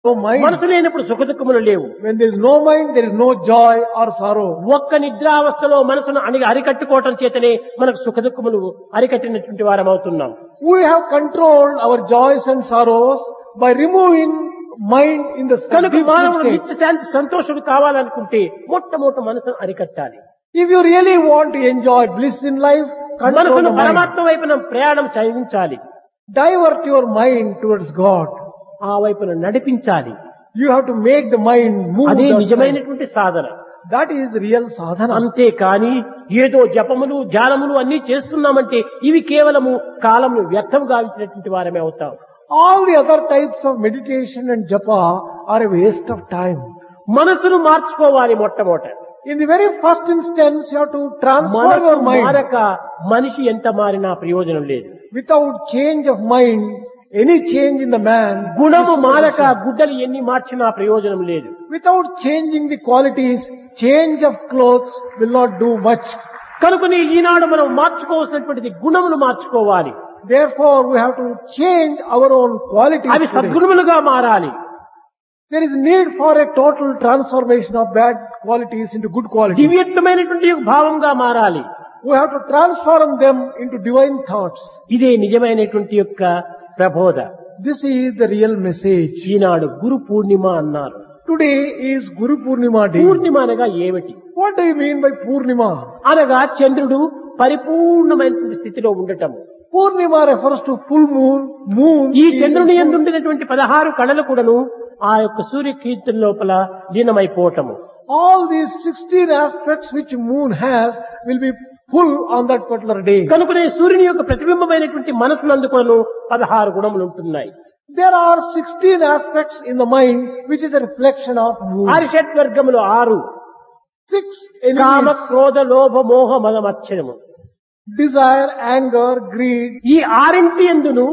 No mind. మనసు లేనప్పుడు సుఖ దుఃఖములు లేవు. When there is no mind, there is no joy or sorrow. ఒక్క నిద్రావస్థలో మనసును అరికట్టుకోవటం చేతనే మనకు సుఖ దుఃఖములు అరికట్టినటువంటి వారం అవుతున్నాం. We have controlled our joys and sorrows by removing mind in the కనుక deep మానవుడు state. నిత్య శాంతి సంతోషుడు కావాలనుకుంటే మొట్టమొదట మనసును అరికట్టాలి. If you really want to enjoy bliss in life, control మనసును the mind. పరమాత్మ వైపున ప్రయాణం సాగించాలి. Divert your mind towards God. ఆ వైపున నడిపించాలి. You have to make the mind move. అదే that way. నిజమైనటువంటి సాధన. That is real sadhana. అంతేకాని ఏదో జపములు ధ్యానములు అన్ని చేస్తున్నామంటే ఇవి కేవలము కాలమును వ్యర్థం గావించినటువంటి వారమే అవుతాం. All the other types of meditation and japa are a waste of time. మనసును మార్చుకోవాలి మొట్టమొదట. In the very first instance, you have to transform మనసు your mind. మారక మనిషి ఎంత మారినా ప్రయోజనం లేదు. Without change of mind, any change in the man. గుణము మారక గుడ్డలు ఎన్ని మార్చినా ప్రయోజనం లేదు. Without changing the qualities, change of clothes will not do much. కనుకని ఈనాడు మనం మార్చుకోవాల్సినటువంటిది గుణములు మార్చుకోవాలి. Therefore, we have to change our own qualities. అవి today. సద్గుణములుగా మారాలి. There is need for a total transformation of bad qualities into good qualities. దివ్యత్వమైనటువంటి భావంగా మారాలి. We have to transform them into divine thoughts. ఇదే నిజమైనటువంటి యొక్క ప్రబోధ. This is the real message. ఈనాడు గురు పూర్ణిమ అన్నారు. Today is Guru Purnima day. పూర్ణిమ అనగా ఏమిటి? What do you mean by Purnima? అనగా చంద్రుడు పరిపూర్ణమైనటువంటి స్థితిలో ఉండటము. Purnima refers to full moon. Moon. ఈ is- చంద్రుని యందుండినటువంటి 16 కళలు కూడాను ఆ యొక్క సూర్య కీర్తన లోపల లీనమైపోవటము. All these 16 aspects which moon has will be full on that particular day. కనుకనే సూర్యుని యొక్క ప్రతిబింబమైనటువంటి మనసునందు కూడాను 16 గుణములు ఉంటున్నాయి. There are 16 aspects in the mind which is a reflection of moon. హరిషడ్వర్గములు 6. 6 comma elements: క్రోధ లోభ మోహ మదమచ్చరము. desire, anger, greed. ఈ 6 యందును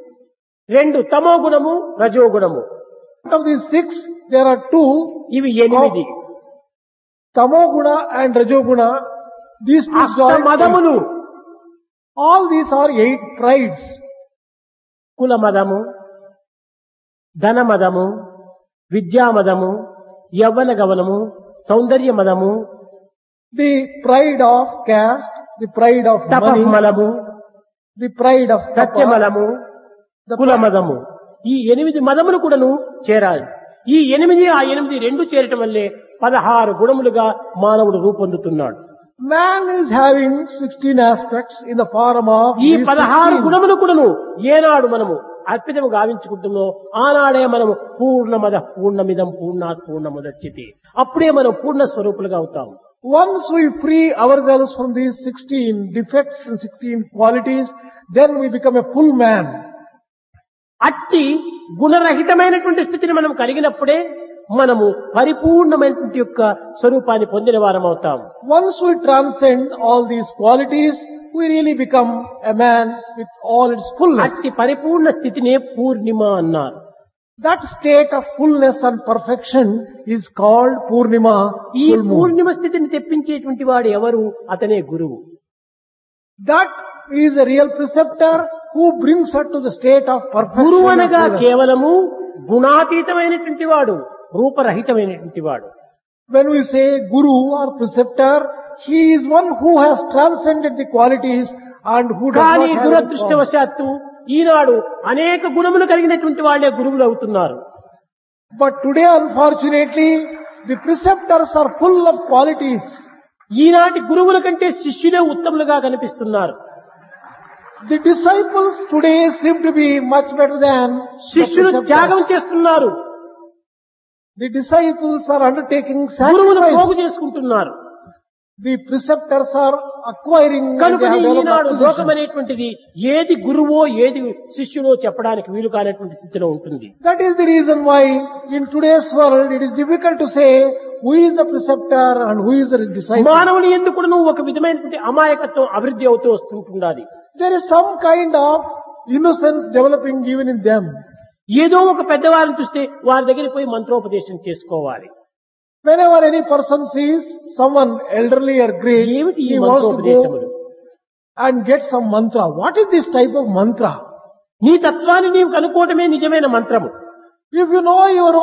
2 తమో గుణము రజో గుణము. Out of these 6, there are 2, ఇవి 8. Tamoguna and Rajoguna. These two అష్ట join. మదములు. All these are 8 prides. కుల మదము, ధన మదము, విద్యా మదము, యవ్వన గమనము, సౌందర్య మదము, The pride of caste, the pride of money, తపమలము, the pride of tapa, సత్యమలము, the కుల మదము. ఈ 8 మదములు కూడాను చేరాలి. ఈ 8 ఆ 8 రెండు చేరటం వల్లే 16 గుణములుగా మానవుడు రూపొందుతున్నాడు. Man is having 16 aspects in the form of ఈ these 16 16. గుణములు కూడాను ఏనాడు మనము అర్పితము గావించుకుంటున్నామో ఆనాడే మనము పూర్ణమద పూర్ణమిదం పూర్ణాత్ పూర్ణముదచ్యతే. అప్పుడే మనం పూర్ణ స్వరూపులుగా అవుతాము. Once we free ourselves from these 16 defects and 16 qualities, then we become a full man. అట్టి గుణరహితమైనటువంటి స్థితిని మనం కలిగినప్పుడే మనము పరిపూర్ణమైనటువంటి యొక్క స్వరూపాన్ని పొందిన వారం అవుతాం. Once we transcend all these qualities, we really become a man with all its fullness. అట్టి పరిపూర్ణ స్థితినే పూర్ణిమ అన్నారు. That state of fullness and perfection is called Purnima. ఈ full moon. పూర్ణిమ స్థితిని తెప్పించేటువంటి వాడు ఎవరు? అతనే గురువు. That is a real preceptor who brings her to the state of perfection. గురువు and అనగా fullness. కేవలము గుణాతీతమైనటువంటి వాడు, రూపరహితమైనటువంటి వాడు. When we say Guru or preceptor, he is one who has transcended the qualities and who does కానీ not have any form. దురదృష్టవశాత్తు ఈనాడు అనేక గుణములు కలిగినటువంటి వాళ్ళే గురువులు అవుతున్నారు. But today, unfortunately, the preceptors are full of qualities. ఈనాటి గురువుల కంటే శిష్యులే ఉత్తములుగా కనిపిస్తున్నారు. The disciples today seem to be much better than the శిష్యులు preceptors. త్యాగం చేస్తున్నారు, The disciples are undertaking గురువును sacrifice. పోగు చేసుకుంటున్నారు. The preceptors are acquiring and they కనుక have developed ఈనాడు acquisition. లోకం అనేటువంటిది ఏది గురువో ఏది శిష్యులో చెప్పడానికి వీలు కానటువంటి స్థితిలో ఉంటుంది. That is the reason why in today's world it is difficult to say who is the preceptor and who is the disciple. మానవుని ఎందుకు ఒక విధమైనటువంటి అమాయకత్వం అభివృద్ధి అవుతూ వస్తుంటున్నది. There is some kind of innocence developing even in them. ఏదో ఒక పెద్దవారిని చూస్తే వారి దగ్గర పోయి మంత్రోపదేశం చేసుకోవాలి. Whenever any person sees someone elderly or great, ఏమిటి ఈ he wants to మంత్రోపదేశములు? go and get some mantra. What is this type of mantra? నీ తత్వాన్ని నీవు కనుక్కోవటమే నిజమైన మంత్రము. If you know your